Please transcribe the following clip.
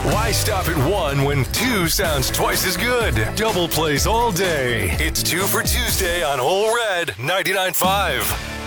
Why stop at one when two sounds twice as good? Double plays all day. It's 2 for Tuesday on Whole Red 99.5.